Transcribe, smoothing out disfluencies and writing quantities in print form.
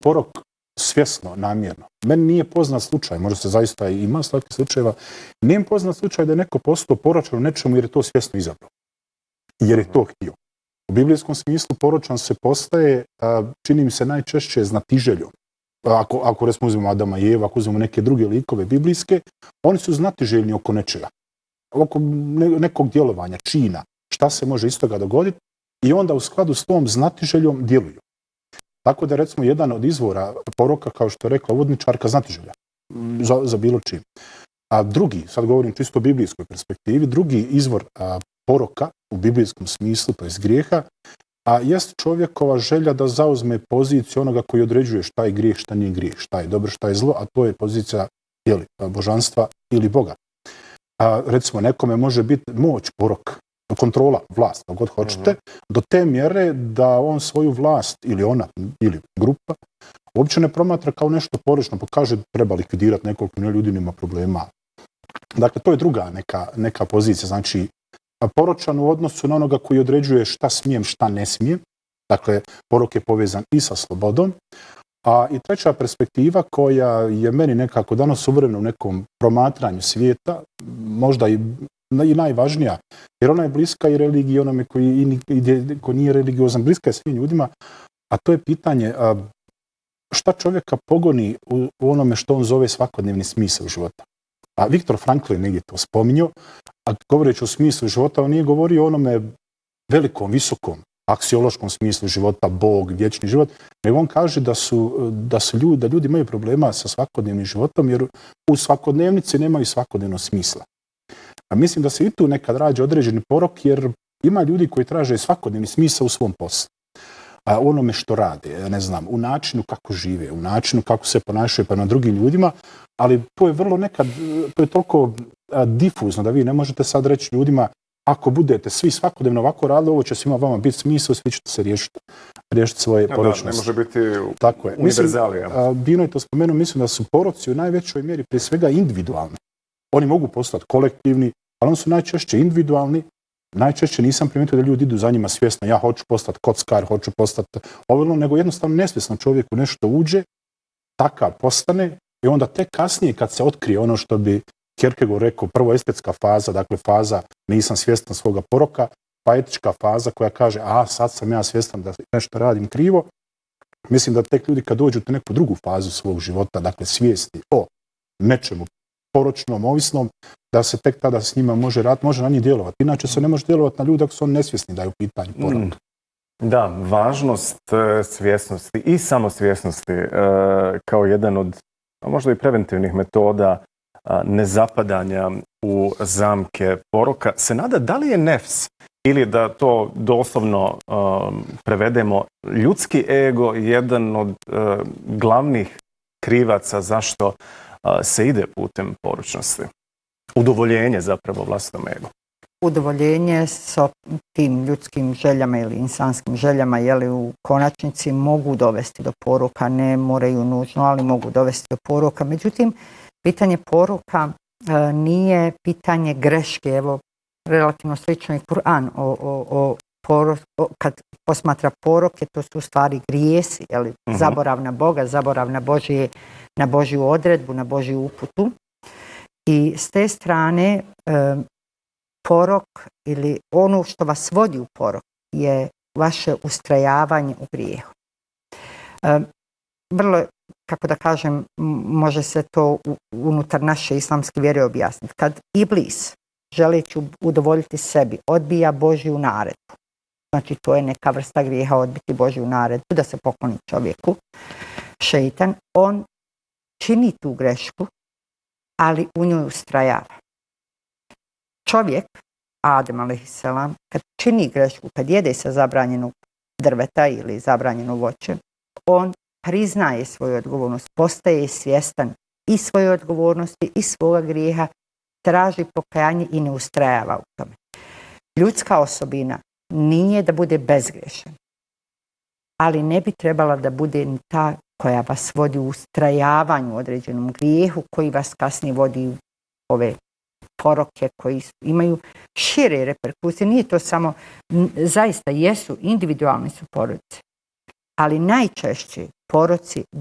porok svjesno, namjerno. Meni nije poznat slučaj, možda se zaista ima takvih slučajeva, nije mi poznat slučaj da je neko postao poročan u nečemu jer je to svjesno izabrao. Jer je to htio. U biblijskom smislu poročan se postaje, čini mi se najčešće znatiželjom. Ako recimo uzmemo Adama i Eva, ako uzmemo neke druge likove biblijske, oni su znatiželjni oko nečega. Oko nekog djelovanja, čina, šta se može iz toga dogoditi i onda u skladu s tom znatiželjom djeluju. Tako da recimo jedan od izvora poroka, kao što je rekla uvodničarka, znatiželja za bilo čim. A drugi, sad govorim čisto o biblijskoj perspektivi, drugi izvor poroka u biblijskom smislu, to je grijeha, jest čovjekova želja da zauzme poziciju onoga koji određuje šta je grijeh, šta nije grijeh, šta je dobro, šta je zlo, a to je pozicija božanstva ili Boga. Recimo, nekome može biti moć, porok, kontrola, vlast, kako god hoćete, do te mjere da on svoju vlast, ili ona, ili grupa, uopće ne promatra kao nešto porično, pa kaže treba likvidirati nekoliko ljudi, nema problema. Dakle, to je druga neka pozicija, znači poročan u odnosu na onoga koji određuje šta smijem, šta ne smijem. Dakle, porok je povezan i sa slobodom. A i treća perspektiva koja je meni nekako danas suvremena u nekom promatranju svijeta, možda i najvažnija, jer ona je bliska i religiji, onome koji nije religiozan, bliska je svim ljudima, a to je pitanje šta čovjeka pogoni u onome što on zove svakodnevni smisao života. A Viktor Frankl je negdje to spominjao, a govoreći o smislu života, on nije govorio o onome velikom, visokom, aksiološkom smislu života, Bog, vječni život, nego on kaže da ljudi imaju problema sa svakodnevnim životom, jer u svakodnevnici nemaju svakodnevno smisla. A mislim da se i tu nekad rađa određeni porok, jer ima ljudi koji traže svakodnevni smisao u svom poslu. U onome što rade, ne znam, u načinu kako žive, u načinu kako se ponašaju prema drugim ljudima, ali to je vrlo nekad, to je toliko difuzno da vi ne možete sad reći ljudima ako budete svi svakodnevno ovako radili, ovo će svima vama biti smisao, svi ćete se riješiti svoje poročnosti. Ne može biti univerzalija. Dino je to spomenuo, mislim da su poroci u najvećoj mjeri prije svega individualni. Oni mogu postati kolektivni, ali oni su najčešće individualni. Najčešće nisam primijetio da ljudi idu za njima svjesno, ja hoću postati kockar, hoću postati ovo, nego jednostavno nesvjesno čovjeku nešto uđe, takav postane i onda tek kasnije kad se otkrije ono što bi Kierkegaard rekao, prvo estetska faza, dakle faza nisam svjestan svoga poroka, pa etička faza koja kaže sad sam ja svjestan da nešto radim krivo. Mislim da tek ljudi kad dođu u neku drugu fazu svog života, dakle svijesti o nečemu poročnom, ovisnom, da se tek tada s njima može raditi, može na njih djelovati. Inače se ne može djelovati na ljude ako su oni nesvjesni da je u pitanju porok. Da, važnost svjesnosti i samosvjesnosti kao jedan od možda i preventivnih metoda nezapadanja u zamke poroka se nada da li je nefs ili da to doslovno prevedemo ljudski ego jedan od glavnih krivaca zašto se ide putem poročnosti. Udovoljenje zapravo vlastitom egu. Udovoljenje sa tim ljudskim željama ili insanskim željama u konačnici mogu dovesti do poroka, ne moraju nužno, ali mogu dovesti do poroka. Međutim, pitanje poroka nije pitanje greške. Evo, relativno slično i Kur'an kad posmatra poroke, to su u stvari grijesi, zaborav na Boga, zaborav na Božju odredbu, na Božju uputu. I s te strane porok ili ono što vas vodi u porok je vaše ustrajavanje u grijehu. Vrlo, kako da kažem, može se to unutar naše islamske vjere objasniti. Kad Iblis, želeći udovoljiti sebi, odbija Božju naredbu, znači to je neka vrsta grijeha, odbiti Božju naredbu, da se pokloni čovjeku, šeitan, on čini tu grešku, ali u njoj ustrajava. Čovjek, Adem a.s., kad čini grešku, kad jede sa zabranjenog drveta ili zabranjeno voće, on priznaje svoju odgovornost, postaje svjestan i svoje odgovornosti i svoga grijeha, traži pokajanje i ne ustrajava u tome. Ljudska osobina nije da bude bezgrešan, ali ne bi trebala da bude ni ta koja vas vodi u ustrajavanju u određenom grijehu, koji vas kasnije vodi u ove poroke koji imaju šire reperkusije. Nije to samo, zaista jesu, individualni su porodice, ali najčešći poroci